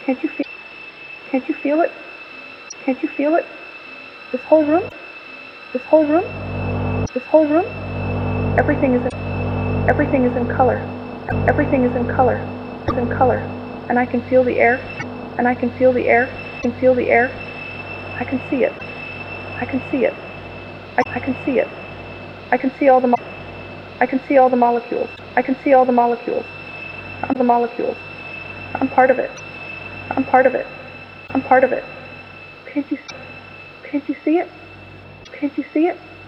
Can't you feel? Can't you feel it? Can't you feel it? This whole room? This whole room? This whole room? Everything is in color. Everything is in color. Is in color. And I can feel the air. And I can feel the air. I can feel the air. I can see it. I can see it. I can see it. I can see all the I can see all the molecules. I can see all the molecules. I'm the molecules. I'm part of it. I'm part of it. I'm part of it. Can't you see it? Can't you see it?